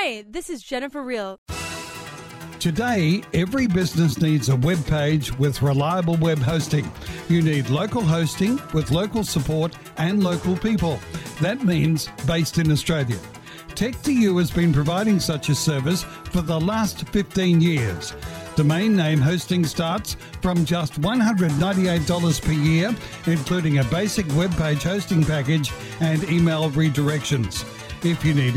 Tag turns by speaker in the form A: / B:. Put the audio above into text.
A: Hi, this is Jennifer Real.
B: Today, every business needs a web page with reliable web hosting. You need local hosting with local support and local people. That means based in Australia. Tech2U has been providing such a service for the last 15 years. Domain name hosting starts from just $198 per year, including a basic web page hosting package and email redirections. If you need